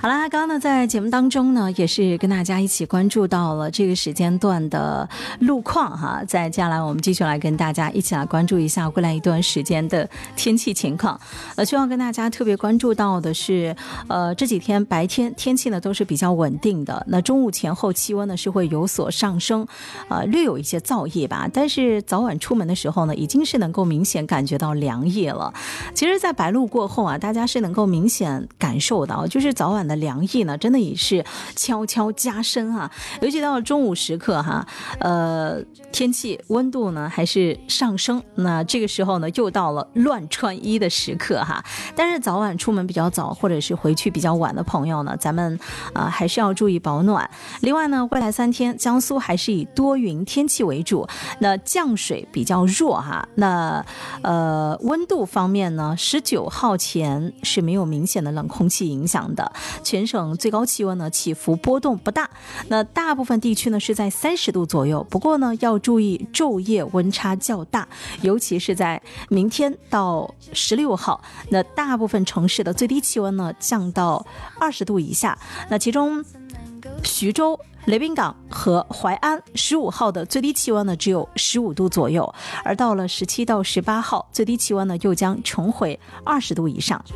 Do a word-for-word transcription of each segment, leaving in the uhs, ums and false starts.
好啦，刚刚呢在节目当中呢也是跟大家一起关注到了这个时间段的路况哈，在接下来我们继续来跟大家一起来关注一下未来一段时间的天气情况。呃，需要跟大家特别关注到的是，呃，这几天白天天气呢都是比较稳定的，那中午前后气温呢是会有所上升，呃，略有一些燥夜吧，但是早晚出门的时候呢，已经是能够明显感觉到凉夜了。其实，在白露过后啊，大家是能够明显感受到，就是早晚的凉意呢，真的也是悄悄加深啊。尤其到了中午时刻哈，呃，天气温度呢还是上升，那这个时候呢，又到了乱穿衣的时刻哈。但是早晚出门比较早，或者是回去比较晚的朋友呢，咱们啊、呃、还是要注意保暖。另外呢，未来三天江苏还是以多云天气为主，那降水比较弱哈。那呃温度方面呢，十九号前是没有明显的冷空气影响的，全省最高气温呢起伏波动不大，那大部分地区呢是在三十度左右，不过呢要注意昼夜温差较大，尤其是在明天到十六号，那大部分城市的最低气温呢降到二十度以下，那其中徐州、雷滨港和淮安十五号的最低气温呢只有十五度左右，而到了十七到十八号，最低气温呢又将重回二十度以上。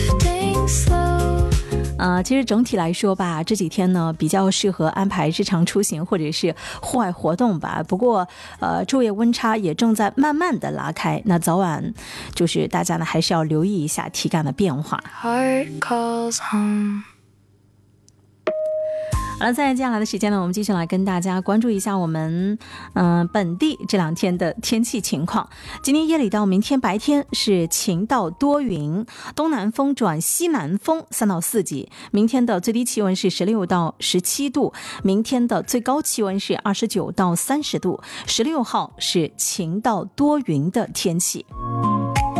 呃，其实整体来说吧，这几天呢比较适合安排日常出行或者是户外活动吧。不过，呃，昼夜温差也正在慢慢的拉开，那早晚就是大家呢还是要留意一下体感的变化。Heart calls home。好了，在接下来的时间呢，我们继续来跟大家关注一下我们嗯、呃、本地这两天的天气情况。今天夜里到明天白天是晴到多云，东南风转西南风三到四级。明天的最低气温是十六到十七度，明天的最高气温是二十九到三十度。十六号是晴到多云的天气。